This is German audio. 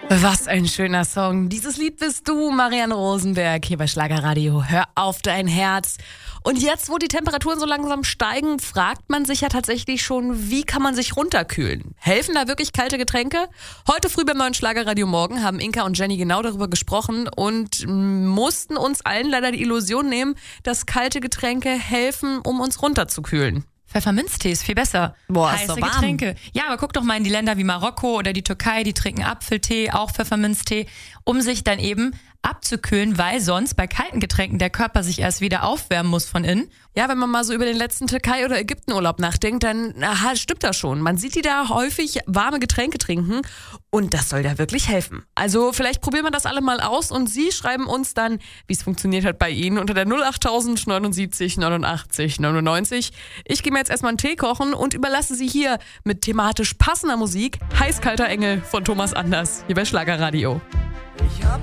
Was ein schöner Song. Dieses Lied bist du, Marianne Rosenberg, hier bei Schlagerradio. Hör auf dein Herz. Und jetzt, wo die Temperaturen so langsam steigen, fragt man sich ja tatsächlich schon, wie kann man sich runterkühlen? Helfen da wirklich kalte Getränke? Heute früh beim neuen Schlagerradio Morgen haben Inka und Jenny genau darüber gesprochen und mussten uns allen leider die Illusion nehmen, dass kalte Getränke helfen, um uns runterzukühlen. Pfefferminztee ist viel besser. Boah, heiße ist so warm. Getränke. Ja, aber guck doch mal in die Länder wie Marokko oder die Türkei, die trinken Apfeltee, auch Pfefferminztee, um sich dann eben abzukühlen, weil sonst bei kalten Getränken der Körper sich erst wieder aufwärmen muss von innen. Ja, wenn man mal so über den letzten Türkei- oder Ägyptenurlaub nachdenkt, dann stimmt das schon. Man sieht die da häufig warme Getränke trinken und das soll ja wirklich helfen. Also vielleicht probieren wir das alle mal aus und Sie schreiben uns dann, wie es funktioniert hat bei Ihnen unter der 08000 79 89 99. Ich gehe mir jetzt erstmal einen Tee kochen und überlasse Sie hier mit thematisch passender Musik Heiß-kalter Engel von Thomas Anders hier bei Schlagerradio.